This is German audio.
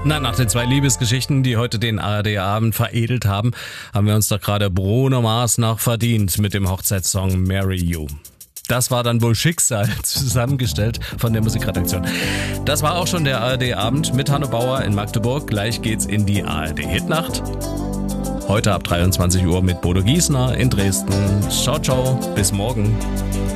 Na, nach den 2 Liebesgeschichten, die heute den ARD-Abend veredelt haben, haben wir uns doch gerade Bruno Mars noch verdient mit dem Hochzeitssong Marry You. Das war dann wohl Schicksal, zusammengestellt von der Musikredaktion. Das war auch schon der ARD-Abend mit Hanno Bauer in Magdeburg. Gleich geht's in die ARD-Hitnacht. Heute ab 23 Uhr mit Bodo Giesner in Dresden. Ciao, ciao, bis morgen.